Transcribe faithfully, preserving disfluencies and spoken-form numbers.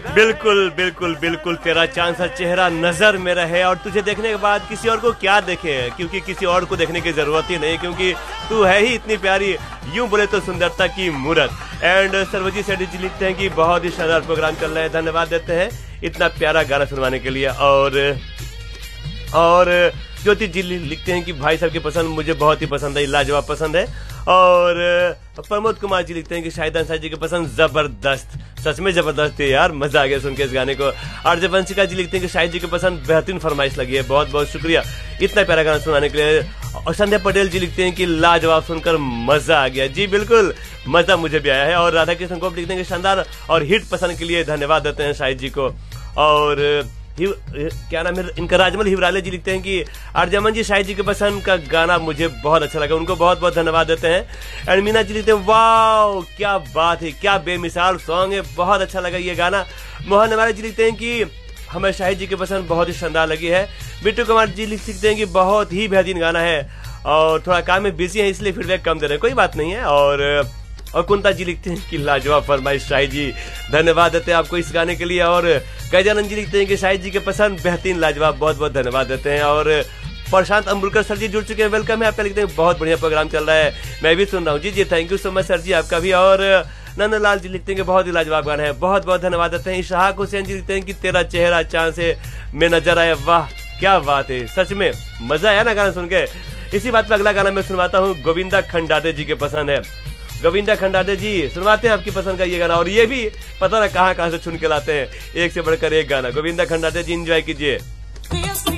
बिल्कुल बिल्कुल बिल्कुल, तेरा चांद सा चेहरा नजर में रहे और तुझे देखने के बाद किसी और को क्या देखे, क्योंकि किसी और को देखने की जरूरत ही नहीं, क्योंकि तू है ही इतनी प्यारी, यूं बोले तो सुंदरता की मूरत। एंड सर्वजी सेठी जी लिखते हैं कि बहुत ही शानदार प्रोग्राम चल रहा है, धन्यवाद देते हैं इतना प्यारा गाना सुनवाने के लिए। और और ज्योति जी लिखते हैं कि भाई साहब की पसंद मुझे बहुत ही पसंद है, लाजवाब पसंद है। और प्रमोद कुमार जी लिखते हैं कि शाहिद अंसारी जी की पसंद जबरदस्त, सच में जबरदस्त है यार, मजा आ गया सुन के इस गाने को। आरजे वंशिका जी लिखते हैं कि शाहिद जी की पसंद बेहतरीन फरमाइश लगी है, बहुत बहुत शुक्रिया इतना प्यारा गाना सुनाने के लिए। और संध्या पटेल जी लिखते हैं कि लाजवाब सुनकर मजा आ गया। जी बिल्कुल, मजा मुझे भी आया है। और राधा कृष्ण गोप लिखते हैं कि शानदार और हिट पसंद के लिए धन्यवाद देते हैं शाहिद जी को। और क्या नाम है इनका, राजमल हिवराले जी लिखते हैं कि आरजमन जी शाहिद जी के पसंद का गाना मुझे बहुत अच्छा लगा, उनको बहुत बहुत धन्यवाद देते हैं। एंड मीना जी लिखते हैं वाओ क्या बात है, क्या बेमिसाल सॉन्ग है, बहुत अच्छा लगा ये गाना। मोहन नवारे जी लिखते हैं कि हमें शाहिद जी की पसंद बहुत ही शानदार लगी है। बिट्टू कुमार जी लिखते हैं कि बहुत ही बेहतरीन गाना है और थोड़ा काम में बिजी है इसलिए फीडबैक कम दे रहे हैं, कोई बात नहीं है। और और कुंता जी लिखते हैं कि लाजवाब फरमाइश शाहिद जी, धन्यवाद देते हैं आपको इस गाने के लिए। और गजानंद जी लिखते हैं कि शाहिद जी के पसंद बेहतरीन लाजवाब, बहुत बहुत धन्यवाद देते हैं। और प्रशांत अम्बुलकर सर जी जुड़ चुके हैं, वेलकम है आपका, लिखते हैं बहुत बढ़िया प्रोग्राम चल रहा है, मैं भी सुन रहा हूँ। जी जी thank you so much sir जी आपका भी। और नंदलाल जी लिखते हैं कि बहुत ही लाजवाब गाना है, बहुत बहुत धन्यवाद देते हैं। इशहाक हुसैन जी लिखते हैं कि तेरा चेहरा चांद से में नजर आए, वाह क्या बात है, सच में मजा आया ना गाना सुन के। इसी बात पर अगला गाना मैं सुनवाता हूँ, गोविंदा खंडाते जी के पसंद है। गोविंदा खंडाते जी सुनवाते हैं आपकी पसंद का ये गाना, और ये भी पता ना कहाँ कहाँ से चुन के लाते हैं, एक से बढ़कर एक गाना। गोविंदा खंडाते जी एंजॉय कीजिए।